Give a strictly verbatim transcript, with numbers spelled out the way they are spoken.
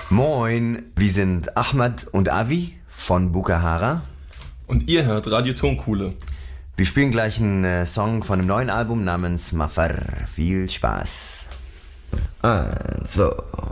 Moin, wir sind Ahmad und Avi von Bukahara. Und ihr hört Radio Tonkuhle. Wir spielen gleich einen äh, Song von einem neuen Album namens Mafar. Viel Spaß. Eins, zwei.